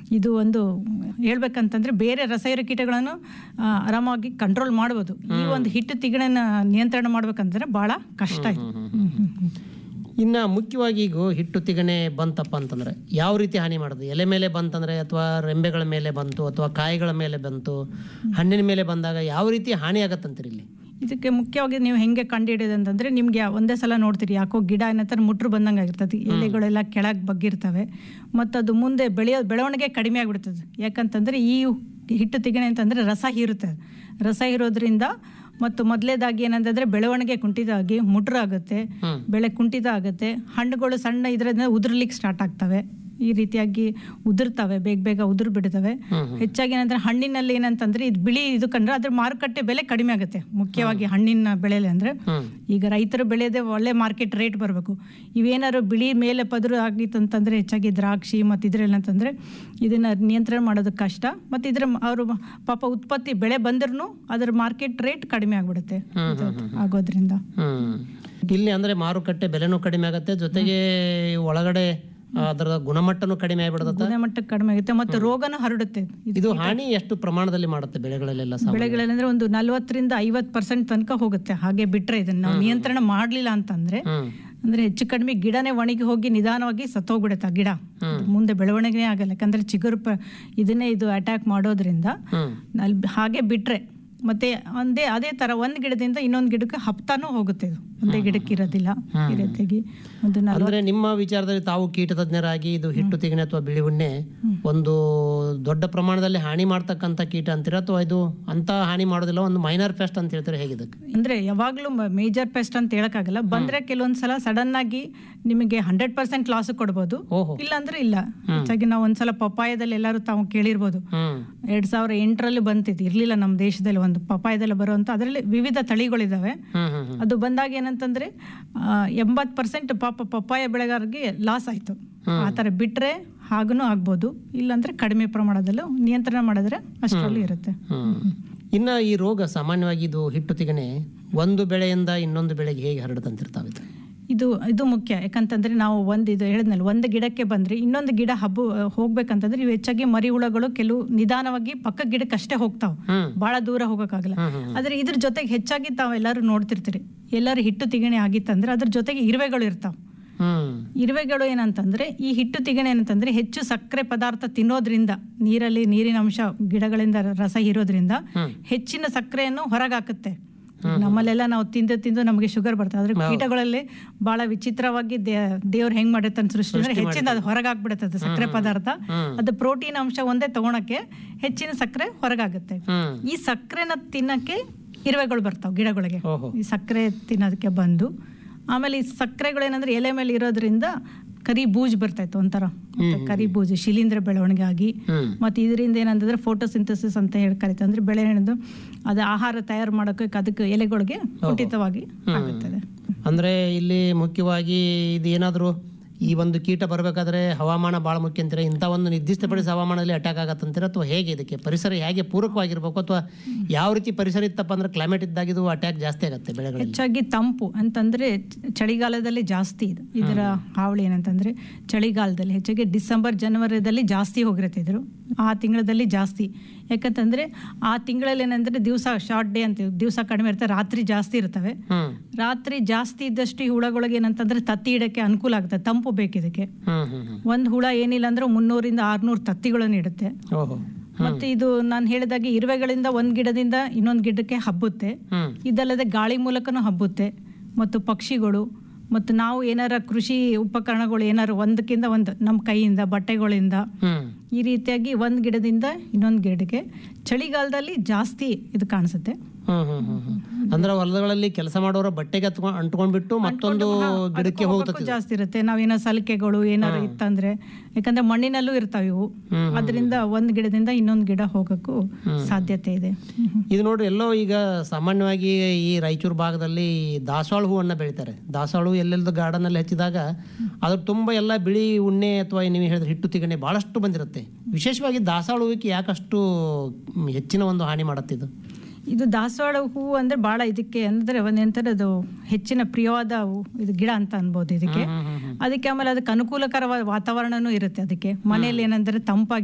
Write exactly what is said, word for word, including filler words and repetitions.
ಇದು ಒಂದು ಹೇಳ್ಬೇಕಂತಂದ್ರೆ ಬೇರೆ ರಸಾಯನ ಕೀಟಗಳನ್ನು ಆ, ಆರಾಮಾಗಿ ಕಂಟ್ರೋಲ್ ಮಾಡ್ಬೋದು. ಈ ಒಂದು ಹಿಟ್ಟು ತಿಗಣೆನ ನಿಯಂತ್ರಣ ಮಾಡ್ಬೇಕಂತಂದ್ರೆ ಬಹಳ ಕಷ್ಟ ಇದು. ಹ್ಮ್, ಹ್ಮ್, ಹ್ಮ್. ಇನ್ನು ಮುಖ್ಯವಾಗಿ ಈಗ ಹಿಟ್ಟು ತಿಗಣೆ ಬಂತಪ್ಪ ಅಂತಂದ್ರೆ ಯಾವ ರೀತಿ ಹಾನಿ ಮಾಡೋದು? ಎಲೆ ಮೇಲೆ ಬಂತಂದ್ರೆ ಅಥವಾ ರೆಂಬೆಗಳ ಮೇಲೆ ಬಂತು ಅಥವಾ ಕಾಯಿಗಳ ಮೇಲೆ ಬಂತು, ಹಣ್ಣಿನ ಮೇಲೆ ಬಂದಾಗ ಯಾವ ರೀತಿ ಹಾನಿ ಆಗತ್ತಂತೀರಿ ಇಲ್ಲಿ? ಇದಕ್ಕೆ ಮುಖ್ಯವಾಗಿ ನೀವು ಹೆಂಗೆ ಕಂಡುಹಿಡಿಯೋದು ಅಂತಂದ್ರೆ ನಿಮ್ಗೆ ಒಂದೇ ಸಲ ನೋಡ್ತೀರಿ ಯಾಕೋ ಗಿಡ ಏನಂತಾರೆ ಮುಟ್ರು ಬಂದಂಗೆ ಆಗಿರ್ತದೆ, ಎಲೆಗಳೆಲ್ಲ ಕೆಳಗೆ ಬಗ್ಗಿರ್ತವೆ ಮತ್ತು ಅದು ಮುಂದೆ ಬೆಳೆಯೋ ಬೆಳವಣಿಗೆ ಕಡಿಮೆ ಆಗಿಬಿಡ್ತದೆ. ಯಾಕಂತಂದ್ರೆ ಈ ಹಿಟ್ಟು ತಿಗಣೆ ಅಂತಂದ್ರೆ ರಸ ಹೀರುತ್ತೆ. ರಸ ಹೀರೋದ್ರಿಂದ ಮತ್ತು ಮೊದಲೇದಾಗಿ ಏನಂತಂದ್ರೆ ಬೆಳವಣಿಗೆ ಕುಂಠಿತ ಆಗಿ ಮುಟ್ರು ಆಗುತ್ತೆ, ಬೆಳೆ ಕುಂಠಿತ ಆಗುತ್ತೆ, ಹಣ್ಣುಗಳು ಸಣ್ಣ ಇದರಿಂದ ಉದುರ್ಲಿಕ್ಕೆ ಸ್ಟಾರ್ಟ್ ಆಗ್ತವೆ. ಈ ರೀತಿಯಾಗಿ ಉದುರ್ತವೆ, ಬೇಗ ಬೇಗ ಉದುರು ಬಿಡ್ತವೆ. ಹೆಚ್ಚಾಗಿ ಏನಂದ್ರೆ ಹಣ್ಣಿನಲ್ಲಿ ಏನಂತಂದ್ರೆ ಇದು ಬಿಳಿ ಇದು ಕಂಡ್ರೆ ಅದ್ರ ಮಾರುಕಟ್ಟೆ ಬೆಲೆ ಕಡಿಮೆ ಆಗುತ್ತೆ. ಮುಖ್ಯವಾಗಿ ಹಣ್ಣಿನ ಬೆಳೆಲೆ ಅಂದ್ರೆ ಈಗ ರೈತರು ಬೆಳೆಯೋದೇ ಒಳ್ಳೆ ಮಾರ್ಕೆಟ್ ರೇಟ್ ಬರಬೇಕು. ಇವೇನಾದ್ರು ಬಿಳಿ ಮೇಲೆ ಪದರು ಆಗಿತ್ತು ಅಂತಂದ್ರೆ ಹೆಚ್ಚಾಗಿ ದ್ರಾಕ್ಷಿ ಮತ್ತು ಇದ್ರಲ್ಲಿ ಅಂತಂದ್ರೆ ಇದನ್ನ ನಿಯಂತ್ರಣ ಮಾಡೋದು ಕಷ್ಟ. ಮತ್ತು ಇದ್ರ ಅವರು ಪಾಪ ಉತ್ಪತ್ತಿ ಬೆಳೆ ಬಂದ್ರೂ ಅದ್ರ ಮಾರ್ಕೆಟ್ ರೇಟ್ ಕಡಿಮೆ ಆಗ್ಬಿಡುತ್ತೆ ಆಗೋದ್ರಿಂದ. ಇಲ್ಲಿ ಅಂದ್ರೆ ಮಾರುಕಟ್ಟೆ ಬೆಲೆನೂ ಕಡಿಮೆ ಆಗುತ್ತೆ, ಜೊತೆಗೆ ಒಳಗಡೆ ಅದರ ಗುಣಮಟ್ಟನೂ ಕಡಿಮೆ ಆಗಿಬಿಡುತ್ತೆ. ಗುಣಮಟ್ಟ ಕಡಿಮೆ ಆಗುತ್ತೆ ಮತ್ತು ರೋಗನೂ ಹರಡುತ್ತೆ. ಇದು ಹಾನಿ ಎಷ್ಟು ಪ್ರಮಾಣದಲ್ಲಿ ಮಾಡುತ್ತೆ ಬೆಳೆಗಳಲ್ಲೆಲ್ಲ? ಬೆಳೆಗಳಲ್ಲಿ ಅಂದ್ರೆ ಒಂದು ನಲ್ವತ್ತರಿಂದ ಐವತ್ತು ಪರ್ಸೆಂಟ್ ತನಕ ಹೋಗುತ್ತೆ. ಹಾಗೆ ಬಿಟ್ರೆ ಇದನ್ನ ನಾವು ನಿಯಂತ್ರಣ ಮಾಡ್ಲಿಲ್ಲ ಅಂತಂದ್ರೆ ಅಂದ್ರೆ ಹೆಚ್ಚು ಕಡಿಮೆ ಗಿಡನೇ ಒಣಗಿ ಹೋಗಿ ನಿಧಾನವಾಗಿ ಸತ್ತೋಗ್ಬಿಡುತ್ತೆ. ಆ ಗಿಡ ಮುಂದೆ ಬೆಳವಣಿಗೆ ಆಗಲ್ಲ. ಯಾಕಂದ್ರೆ ಚಿಗುರು ಪ ಇದನ್ನೇ ಇದು ಅಟ್ಯಾಕ್ ಮಾಡೋದ್ರಿಂದ ಹಾಗೆ ಬಿಟ್ರೆ ಮತ್ತೆ ಒಂದೇ ಅದೇ ತರ ಒಂದ್ ಗಿಡದಿಂದ ಇನ್ನೊಂದು ಗಿಡಕ್ಕೆ ಹಪ್ತಾನೂ ಹೋಗುತ್ತೆ. ಇದು ಒಂದೇ ಗಿಡಕ್ಕೆ ಇರೋದಿಲ್ಲ. ಈ ರೀತಿಯಾಗಿ ಒಂದು ಅಂದ್ರೆ ನಿಮ್ಮ ವಿಚಾರದಲ್ಲಿ ತಾವು ಕೀಟ ತಜ್ಞರಾಗಿ ಇದು ಹಿಟ್ಟು ತಿಗಣೆ ಅಥವಾ ಬಿಳಿ ಉಣ್ಣೆ ಒಂದು ದೊಡ್ಡ ಪ್ರಮಾಣದಲ್ಲಿ ಹಾನಿ ಮಾಡ್ತಕ್ಕಂಥ ಕೀಟ ಅಂತೀರಾ ಅಥವಾ ಇದು ಅಂತ ಹಾನಿ ಮಾಡೋದಿಲ್ಲ, ಒಂದು ಮೈನರ್ ಪೆಸ್ಟ್ ಅಂತ ಹೇಳ್ತಾರೆ, ಹೇಗಿದಕ್ಕೆ? ಅಂದ್ರೆ ಯಾವಾಗ್ಲೂ ಮೇಜರ್ ಪೆಸ್ಟ್ ಅಂತ ಹೇಳಕ್ಕಾಗಲ್ಲ. ಬಂದ್ರೆ ಕೆಲವೊಂದ್ಸಲ ಸಡನ್ ಆಗಿ ನಿಮಗೆ ಹಂಡ್ರೆಡ್ ಪರ್ಸೆಂಟ್ ಲಾಸ್ ಕೊಡ್ಬೋದು, ಇಲ್ಲ ಅಂದ್ರೆ ಇಲ್ಲ. ಹೆಚ್ಚಾಗಿ ನಾವು ಒಂದ್ಸಲ ಪಪ್ಪಾಯದಲ್ಲಿ ಎಲ್ಲರೂ ತಾವು ಕೇಳಿರ್ಬೋದು, ಎರಡ್ ಸಾವಿರ ಎಂಟರಲ್ಲಿ ಬಂತಿತ್ತು, ಇರ್ಲಿಲ್ಲ ನಮ್ಮ ದೇಶದಲ್ಲಿ ಒಂದು ಪಪ್ಪಾಯದಲ್ಲಿ ಬರುವಂತ. ಅದರಲ್ಲಿ ವಿವಿಧ ತಳಿಗಳಿದಾವೆ. ಅದು ಬಂದಾಗ ಏನಂತಂದ್ರೆ ಎಂಬತ್ ಪರ್ಸೆಂಟ್ ಪಾಪ ಪಪ್ಪಾಯ ಬೆಳೆಗಾರರಿಗೆ ಲಾಸ್ ಆಯ್ತು. ಆತರ ಬಿಟ್ರೆ ಹಾಗೂ ಆಗ್ಬೋದು, ಇಲ್ಲಾಂದ್ರೆ ಕಡಿಮೆ ಪ್ರಮಾಣದಲ್ಲೂ ನಿಯಂತ್ರಣ ಮಾಡಿದ್ರೆ ಅಷ್ಟರಲ್ಲಿ ಇರುತ್ತೆ. ಇನ್ನ ಈ ರೋಗ ಸಾಮಾನ್ಯವಾಗಿ ಇದು ಹಿಟ್ಟು ತಿಗಣೆ ಒಂದು ಬೆಳೆಯಿಂದ ಇನ್ನೊಂದು ಬೆಳೆಗೆ ಹೇಗೆ ಹರಡುತ್ತಂತಿರ್ತಾವೆ? ಇದು ಇದು ಮುಖ್ಯ. ಯಾಕಂತಂದ್ರೆ ನಾವು ಒಂದು ಇದು ಹೇಳಿದ್ನಲ್ಲ, ಒಂದು ಗಿಡಕ್ಕೆ ಬಂದ್ರೆ ಇನ್ನೊಂದು ಗಿಡ ಹಬ್ಬ ಹೋಗ್ಬೇಕಂತಂದ್ರೆ ಇವು ಹೆಚ್ಚಾಗಿ ಮರಿ ಹುಳಗಳು ಕೆಲವು ನಿಧಾನವಾಗಿ ಪಕ್ಕ ಗಿಡಕ್ಕೆ ಅಷ್ಟೇ ಹೋಗ್ತಾವ, ಬಹಳ ದೂರ ಹೋಗಕ್ಕಾಗಲ್ಲ. ಆದ್ರೆ ಇದ್ರ ಜೊತೆಗೆ ಹೆಚ್ಚಾಗಿ ತಾವೆಲ್ಲರೂ ನೋಡ್ತಿರ್ತೀರಿ, ಎಲ್ಲರೂ ಹಿಟ್ಟು ತಿಗಣೆ ಆಗಿತ್ತಂದ್ರೆ ಅದ್ರ ಜೊತೆಗೆ ಇರುವೆಗಳು ಇರ್ತಾವ. ಇರುವೆಗಳು ಏನಂತಂದ್ರೆ ಈ ಹಿಟ್ಟು ತಿಗಣೆ ಏನಂತಂದ್ರೆ ಹೆಚ್ಚು ಸಕ್ಕರೆ ಪದಾರ್ಥ ತಿನ್ನೋದ್ರಿಂದ, ನೀರಲ್ಲಿ ನೀರಿನ ಅಂಶ ಗಿಡಗಳಿಂದ ರಸ ಹೀರೋದ್ರಿಂದ ಹೆಚ್ಚಿನ ಸಕ್ಕರೆಯನ್ನು ಹೊರಗಾಕುತ್ತೆ. ನಮ್ಮಲ್ಲೆಲ್ಲ ನಾವು ತಿಂದು ತಿಂದು ನಮಗೆ ಶುಗರ್ ಬರ್ತದೆ. ಆದ್ರೆ ಕೀಟಗಳಲ್ಲಿ ಬಹಳ ವಿಚಿತ್ರವಾಗಿ ದೇವ್ರು ಹೆಂಗ್ ಮಾಡಿರ್ತಾನೆ ಸೃಷ್ಟಿ ಅಂದ್ರೆ ಹೆಚ್ಚಿನ ಅದು ಹೊರಗಾಗ್ಬಿಡುತ್ತೆ ಸಕ್ಕರೆ ಪದಾರ್ಥ. ಅದು ಪ್ರೋಟೀನ್ ಅಂಶ ಒಂದೇ ತಗೊಳಕ್ಕೆ ಹೆಚ್ಚಿನ ಸಕ್ಕರೆ ಹೊರಗಾಗುತ್ತೆ. ಈ ಸಕ್ಕರೆನ ತಿನ್ನಕ್ಕೆ ಇರುವೆಗಳು ಬರ್ತಾವ ಗಿಡಗಳಿಗೆ. ಈ ಸಕ್ಕರೆ ತಿನ್ನೋದಕ್ಕೆ ಬಂದು ಆಮೇಲೆ ಈ ಸಕ್ಕರೆಗಳೇನಂದ್ರೆ ಎಲೆ ಮೇಲೆ ಇರೋದ್ರಿಂದ ಕರಿ ಬೂಜ್ ಬರ್ತಾಯಿತ್ತು ಒಂಥರ, ಕರಿ ಬೂಜು ಶಿಲೀಂಧ್ರ ಬೆಳವಣಿಗೆ ಆಗಿ ಮತ್ತೆ ಇದರಿಂದ ಏನಂತಂದ್ರೆ ಫೋಟೋಸಿಂಥಸಿಸ್ ಅಂತ ಹೇಳಿ ಕರಿತಾರೆ. ಅಂದ್ರೆ ಬೆಳೆ ಏನದು ಅದು ಆಹಾರ ತಯಾರು ಮಾಡೋಕೆ ಅದಕ್ಕೆ ಎಲೆಗಳಿಗೆ ಕುಂಠಿತವಾಗಿ ಆಗುತ್ತದೆ. ಅಂದ್ರೆ ಇಲ್ಲಿ ಮುಖ್ಯವಾಗಿ ಇದು ಏನಾದ್ರು ಈ ಒಂದು ಕೀಟ ಬರಬೇಕಾದ್ರೆ ಹವಾಮಾನ ಬಹಳ ಮುಖ್ಯ ಅಂತೀರಾ? ಇಂಥ ಒಂದು ನಿರ್ದಿಷ್ಟಪಡಿಸಿದ ಹವಾಮಾನದಲ್ಲಿ ಅಟ್ಯಾಕ್ ಆಗತ್ತಂತೀರ ಅಥವಾ ಹೇಗೆ? ಇದಕ್ಕೆ ಪರಿಸರ ಹೇಗೆ ಪೂರಕವಾಗಿರ್ಬೇಕು ಅಥವಾ ಯಾವ ರೀತಿ ಪರಿಸರ ಇತ್ತಪ್ಪ ಅಂದ್ರೆ ಕ್ಲೈಮೇಟ್ ಇದ್ದಾಗ ಇದು ಅಟ್ಯಾಕ್ ಜಾಸ್ತಿ ಆಗುತ್ತೆ ಬೆಳೆಗಳು? ಹೆಚ್ಚಾಗಿ ತಂಪು ಅಂತಂದ್ರೆ ಚಳಿಗಾಲದಲ್ಲಿ ಜಾಸ್ತಿ ಇದು ಇದರ ಹಾವಳಿ. ಏನಂತಂದ್ರೆ ಚಳಿಗಾಲದಲ್ಲಿ ಹೆಚ್ಚಾಗಿ ಡಿಸೆಂಬರ್ ಜನವರಿದಲ್ಲಿ ಜಾಸ್ತಿ ಹೋಗಿರುತ್ತೆ ಇದ್ರು, ಆ ತಿಂಗಳಲ್ಲಿ ಜಾಸ್ತಿ. ಯಾಕಂತಂದ್ರೆ ಆ ತಿಂಗಳಲ್ಲಿ ಏನಂದ್ರೆ ದಿವಸ ಶಾರ್ಟ್ ಡೇ ಅಂತೀವಿ, ದಿವಸ ಕಡಿಮೆ ಇರ್ತವೆ, ರಾತ್ರಿ ಜಾಸ್ತಿ ಇರ್ತವೆ. ರಾತ್ರಿ ಜಾಸ್ತಿ ಇದ್ದಷ್ಟು ಈ ಹುಳಗಳಿಗೆ ಏನಂತಂದ್ರೆ ತತ್ತಿ ಇಡಕ್ಕೆ ಅನುಕೂಲ ಆಗುತ್ತೆ. ತಂಪು ಬೇಕು ಇದಕ್ಕೆ. ಒಂದ್ ಹುಳ ಏನಿಲ್ಲ ಅಂದ್ರೆ ಮುನ್ನೂರಿಂದ ಆರ್ನೂರು ತತ್ತಿಗಳನ್ನು ಇಡುತ್ತೆ. ಮತ್ತೆ ಇದು ನಾನು ಹೇಳಿದಾಗೆ ಇರುವೆಗಳಿಂದ ಒಂದ್ ಗಿಡದಿಂದ ಇನ್ನೊಂದ್ ಗಿಡಕ್ಕೆ ಹಬ್ಬುತ್ತೆ. ಇದಲ್ಲದೆ ಗಾಳಿ ಮೂಲಕನೂ ಹಬ್ಬುತ್ತೆ. ಮತ್ತು ಪಕ್ಷಿಗಳು ಮತ್ತು ನಾವು ಏನಾರ ಕೃಷಿ ಉಪಕರಣಗಳು ಏನಾರು ಒಂದಕ್ಕಿಂತ ಒಂದು ನಮ್ಮ ಕೈಯಿಂದ ಬಟ್ಟೆಗಳಿಂದ ಈ ರೀತಿಯಾಗಿ ಒಂದ್ ಗಿಡದಿಂದ ಇನ್ನೊಂದ್ ಗಿಡಕ್ಕೆ ಚಳಿಗಾಲದಲ್ಲಿ ಜಾಸ್ತಿ ಇದು ಕಾಣಿಸುತ್ತೆ. ಅಂದ್ರೆ ಹೊಲಗಳಲ್ಲಿ ಕೆಲಸ ಮಾಡೋರ ಬಟ್ಟೆಗೆ ಅಂಟ್ಕೊಂಡ್ಬಿಟ್ಟು ಮತ್ತೊಂದು ಗಿಡಕ್ಕೆ ಹೋಗುತ್ತೆ ಜಾಸ್ತಿ ಇರುತ್ತೆ. ನಾವೇನೋ ಸಲಿಕೆಗಳು ಏನಾರು ಇತ್ತಂದ್ರೆ, ಯಾಕಂದ್ರೆ ಮಣ್ಣಿನಲ್ಲೂ ಇರ್ತಾವ ಇವು, ಅದರಿಂದ ಒಂದ್ ಗಿಡದಿಂದ ಇನ್ನೊಂದ್ ಗಿಡ ಹೋಗಕ್ಕೂ ಸಾಧ್ಯತೆ ಇದೆ. ಇದು ನೋಡ್ರಿ, ಎಲ್ಲೋ ಈಗ ಸಾಮಾನ್ಯವಾಗಿ ಈ ರಾಯಚೂರು ಭಾಗದಲ್ಲಿ ದಾಸವಾಳ ಹೂವನ್ನ ಬೆಳಿತಾರೆ. ದಾಸವಾಳ ಹೂ ಎಲ್ಲೆಲ್ಲದ ಗಾರ್ಡನ್ ಅಲ್ಲಿ ಹಚ್ಚಿದಾಗ ಅದ್ರ ತುಂಬಾ ಎಲ್ಲ ಬಿಳಿ ಉಣ್ಣೆ ಅಥವಾ ನೀವು ಹೇಳಿದ್ರೆ ಹಿಟ್ಟು ತಿಗಣೆ ಬಹಳಷ್ಟು ಬಂದಿರುತ್ತೆ. ವಿಶೇಷವಾಗಿ ದಾಸವಾಳ ಹೂವಿಗೆ ಯಾಕಷ್ಟು ಹೆಚ್ಚಿನ ಒಂದು ಹಾನಿ ಮಾಡುತ್ತಿದ್ದು? ಇದು ದಾಸವಾಳ ಹೂವು ಅಂದ್ರೆ ಬಹಳ ಇದಕ್ಕೆ ಅಂದ್ರೆ ಒಂದಂತಾರೆ ಅದು ಹೆಚ್ಚಿನ ಪ್ರಿಯವಾದ ಇದು ಗಿಡ ಅಂತ ಅನ್ಬೋದು ಇದಕ್ಕೆ. ಅದಕ್ಕೆ ಆಮೇಲೆ ಅದಕ್ಕೆ ಅನುಕೂಲಕರವಾದ ವಾತಾವರಣನೂ ಇರುತ್ತೆ. ಅದಕ್ಕೆ ಮನೆಯಲ್ಲಿ ಏನಂದ್ರೆ ತಂಪಾಗಿ